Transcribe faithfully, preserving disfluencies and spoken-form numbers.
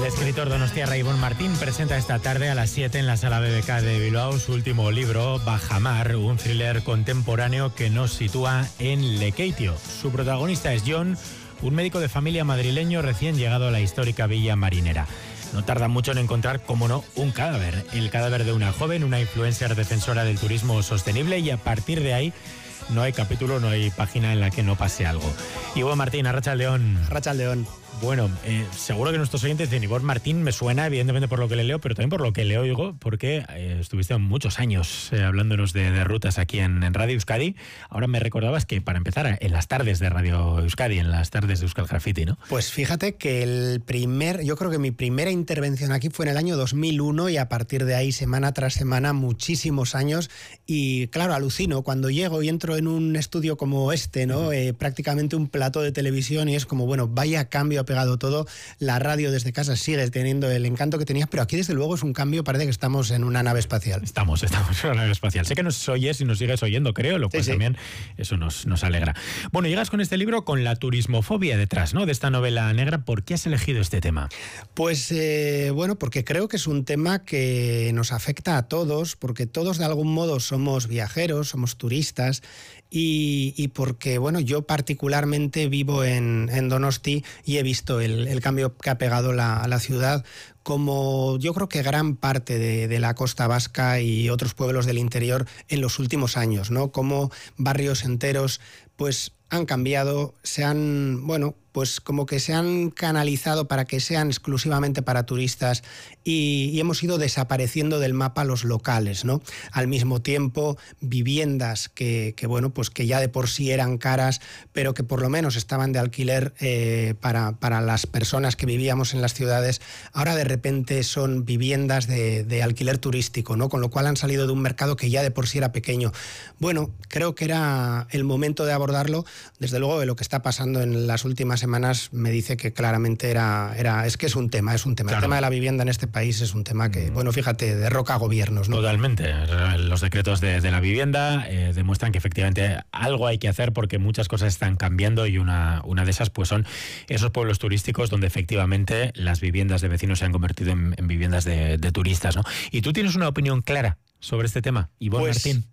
escritor donostiarra Ibon Martín presenta esta tarde a las siete en la Sala B B K de Bilbao su último libro, Bajamar, un thriller contemporáneo que nos sitúa en Lekeitio. Su protagonista es John, un médico de familia madrileño recién llegado a la histórica villa marinera. No tarda mucho en encontrar, como no, un cadáver. El cadáver de una joven, una influencer defensora del turismo sostenible, y a partir de ahí no hay capítulo, no hay página en la que no pase algo. Ibon Martín, Arratsaldeon. Arratsaldeon. Bueno, eh, seguro que nuestros oyentes dicen, Ibon Martín me suena evidentemente por lo que le leo, pero también por lo que le oigo, porque eh, estuviste muchos años eh, hablándonos de, de rutas aquí en, en Radio Euskadi. Ahora me recordabas que para empezar en las tardes de Radio Euskadi, en las tardes de Euskal Graffiti, ¿no? Pues fíjate que el primer, yo creo que mi primera intervención aquí fue en el año dos mil uno y a partir de ahí, semana tras semana, muchísimos años. Y claro, alucino cuando llego y entro en un estudio como este, ¿no? Eh, prácticamente un plató de televisión, y es como, bueno, vaya cambio ha pegado todo. La radio desde casa sigue teniendo el encanto que tenía, pero aquí desde luego es un cambio, parece que estamos en una nave espacial. Estamos, estamos en una nave espacial. Sé que nos oyes y nos sigues oyendo, creo, lo cual sí, sí. también eso nos, nos alegra. Bueno, llegas con este libro con la turismofobia detrás, ¿no? De esta novela negra. ¿Por qué has elegido este tema? Pues, eh, bueno, porque creo que es un tema que nos afecta a todos, porque todos de algún modo somos viajeros, somos turistas, y, y porque, bueno, yo particularmente vivo en, en Donosti y he visto el, el cambio que ha pegado la, a la ciudad, como yo creo que gran parte de, de la costa vasca y otros pueblos del interior en los últimos años, ¿no? Como barrios enteros pues han cambiado, se han, bueno, pues como que se han canalizado para que sean exclusivamente para turistas, y, y hemos ido desapareciendo del mapa los locales, ¿no? Al mismo tiempo, viviendas que, que bueno, pues que ya de por sí eran caras, pero que por lo menos estaban de alquiler eh, para, para las personas que vivíamos en las ciudades, ahora de repente son viviendas de, de alquiler turístico, ¿no? Con lo cual han salido de un mercado que ya de por sí era pequeño. Bueno, creo que era el momento de abordarlo. Desde luego, de lo que está pasando en las últimas semanas me dice que claramente era, era es que es un tema, es un tema. Claro. El tema de la vivienda en este país es un tema que, bueno, fíjate, derroca gobiernos, ¿no? Totalmente. Los decretos de, de la vivienda eh, demuestran que efectivamente algo hay que hacer, porque muchas cosas están cambiando, y una, una de esas pues son esos pueblos turísticos donde efectivamente las viviendas de vecinos se han convertido en, en viviendas de, de turistas, ¿no? Y tú tienes una opinión clara sobre este tema, Ibon pues, Martín.